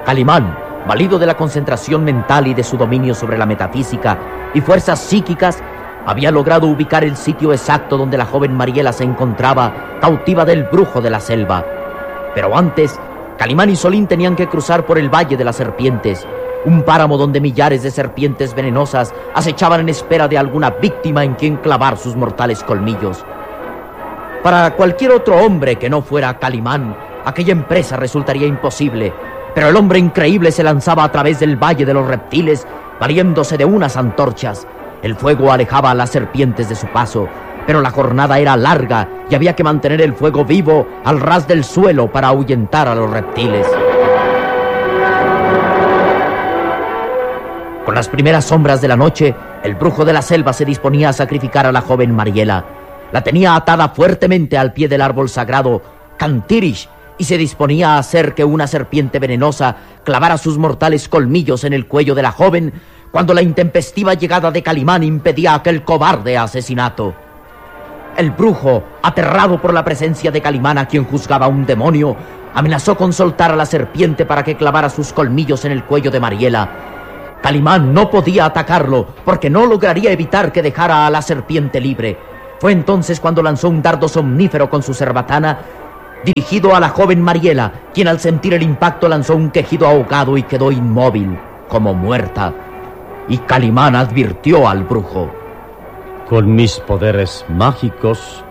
Calimán, valido de la concentración mental y de su dominio sobre la metafísica y fuerzas psíquicas, había logrado ubicar el sitio exacto donde la joven Mariela se encontraba, cautiva del brujo de la selva. Pero antes, Calimán y Solín tenían que cruzar por el Valle de las Serpientes, un páramo donde millares de serpientes venenosas acechaban en espera de alguna víctima en quien clavar sus mortales colmillos. Para cualquier otro hombre que no fuera Calimán, aquella empresa resultaría imposible, pero el hombre increíble se lanzaba a través del Valle de los Reptiles, valiéndose de unas antorchas. El fuego alejaba a las serpientes de su paso, pero la jornada era larga y había que mantener el fuego vivo al ras del suelo para ahuyentar a los reptiles. Con las primeras sombras de la noche, el brujo de la selva se disponía a sacrificar a la joven Mariela. La tenía atada fuertemente al pie del árbol sagrado, Cantirish, y se disponía a hacer que una serpiente venenosa clavara sus mortales colmillos en el cuello de la joven, cuando la intempestiva llegada de Calimán impedía aquel cobarde asesinato. El brujo, aterrado por la presencia de Calimán, a quien juzgaba un demonio, amenazó con soltar a la serpiente para que clavara sus colmillos en el cuello de Mariela. Calimán no podía atacarlo, porque no lograría evitar que dejara a la serpiente libre. Fue entonces cuando lanzó un dardo somnífero con su cerbatana, dirigido a la joven Mariela, quien al sentir el impacto lanzó un quejido ahogado y quedó inmóvil, como muerta. Y Calimán advirtió al brujo: con mis poderes mágicos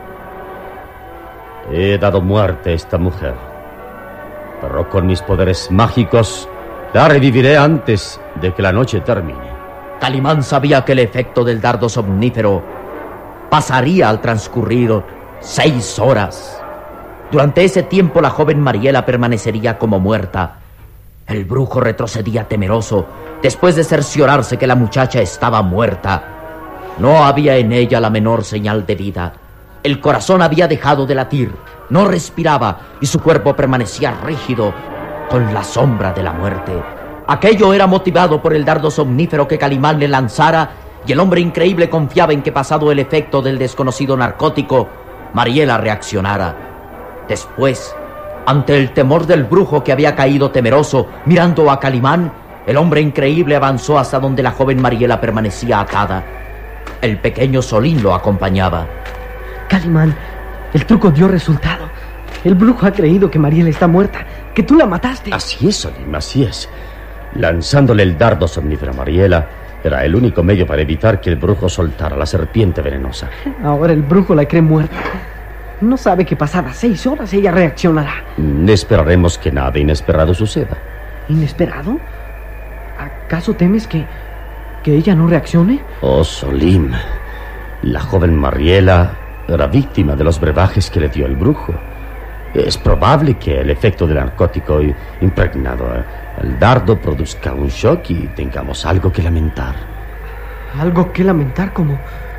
he dado muerte a esta mujer, pero con mis poderes mágicos la reviviré antes de que la noche termine. Calimán sabía que el efecto del dardo somnífero pasaría al transcurrir 6 horas. Durante ese tiempo la joven Mariela permanecería como muerta. El brujo retrocedía temeroso, después de cerciorarse que la muchacha estaba muerta. No había en ella la menor señal de vida. El corazón había dejado de latir, no respiraba y su cuerpo permanecía rígido, con la sombra de la muerte. Aquello era motivado por el dardo somnífero que Calimán le lanzara, y el hombre increíble confiaba en que, pasado el efecto del desconocido narcótico, Mariela reaccionara. Después, ante el temor del brujo, que había caído temeroso mirando a Calimán, el hombre increíble avanzó hasta donde la joven Mariela permanecía atada. El pequeño Solín lo acompañaba. Calimán, el truco dio resultado. El brujo ha creído que Mariela está muerta, que tú la mataste. Así es, Solín, así es. Lanzándole el dardo somnífero a Mariela era el único medio para evitar que el brujo soltara la serpiente venenosa. Ahora el brujo la cree muerta. No sabe que pasadas 6 horas ella reaccionará. Esperaremos que nada inesperado suceda. ¿Inesperado? ¿Acaso temes que ella no reaccione? Oh, Solín, la joven Mariela era víctima de los brebajes que le dio el brujo. Es probable que el efecto del narcótico impregnado al dardo produzca un shock y tengamos algo que lamentar. ¿Algo que lamentar? Como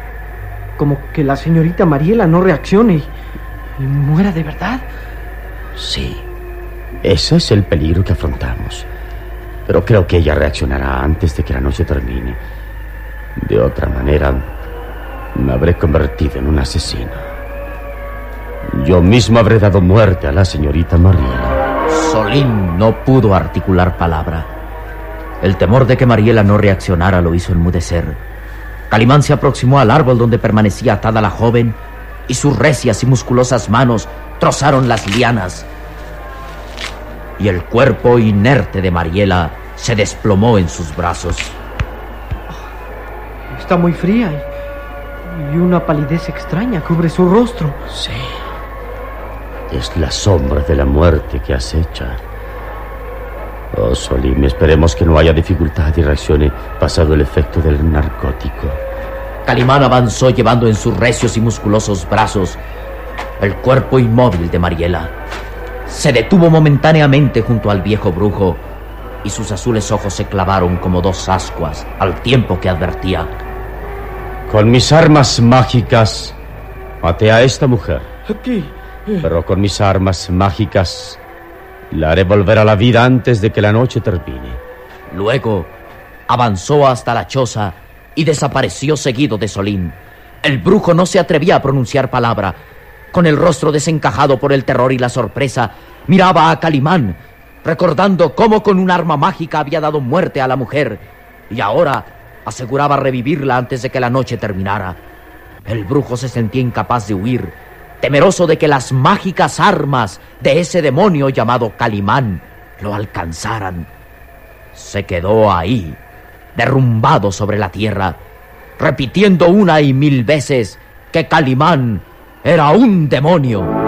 que la señorita Mariela no reaccione y muera de verdad. Sí, ese es el peligro que afrontamos. Pero creo que ella reaccionará antes de que la noche termine. De otra manera, me habré convertido en un asesino. Yo mismo habré dado muerte a la señorita Mariela. Solín no pudo articular palabra. El temor de que Mariela no reaccionara lo hizo enmudecer. Calimán se aproximó al árbol donde permanecía atada la joven, y sus recias y musculosas manos trozaron las lianas. Y el cuerpo inerte de Mariela se desplomó en sus brazos. Está muy fría y una palidez extraña cubre su rostro. Sí. Es la sombra de la muerte que acecha. Oh, Solín, esperemos que no haya dificultad y reaccione pasado el efecto del narcótico. Calimán avanzó llevando en sus recios y musculosos brazos el cuerpo inmóvil de Mariela. Se detuvo momentáneamente junto al viejo brujo y sus azules ojos se clavaron como 2 ascuas al tiempo que advertía: con mis armas mágicas maté a esta mujer. Aquí. Pero con mis armas mágicas la haré volver a la vida antes de que la noche termine. Luego avanzó hasta la choza y desapareció seguido de Solín. El brujo no se atrevía a pronunciar palabra. Con el rostro desencajado por el terror y la sorpresa, miraba a Calimán, recordando cómo con un arma mágica había dado muerte a la mujer y ahora aseguraba revivirla antes de que la noche terminara. El brujo se sentía incapaz de huir, temeroso de que las mágicas armas de ese demonio llamado Calimán lo alcanzaran. Se quedó ahí, derrumbado sobre la tierra, repitiendo 1 y 1000 veces que Calimán era un demonio.